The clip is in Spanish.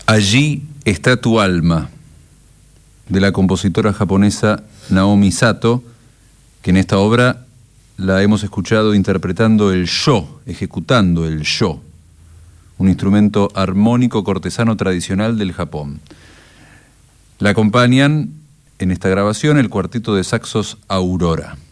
Allí está tu alma, de la compositora japonesa Naomi Sato, que en esta obra la hemos escuchado interpretando el sho, ejecutando el sho, un instrumento armónico cortesano tradicional del Japón. La acompañan en esta grabación el cuarteto de saxos Aurora.